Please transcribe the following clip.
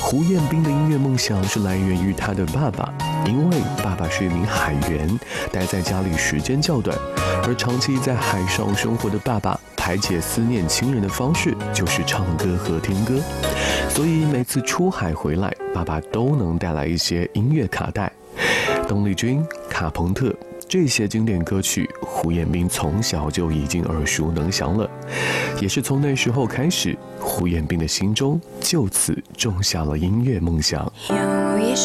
胡彦斌的音乐梦想是来源于他的爸爸，因为爸爸是一名海员，待在家里时间较短，而长期在海上生活的爸爸排解思念亲人的方式就是唱歌和听歌，所以每次出海回来，爸爸都能带来一些音乐卡带。邓丽君、卡朋特这些经典歌曲，胡彦斌从小就已经耳熟能详了，也是从那时候开始，胡彦斌的心中就此种下了音乐梦想。 有一